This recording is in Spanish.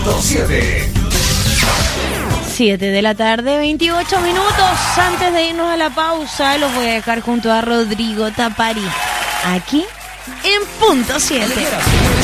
7 de la tarde, 28 minutos. Antes de irnos a la pausa, los voy a dejar junto a Rodrigo Tapari, aquí en Punto 7.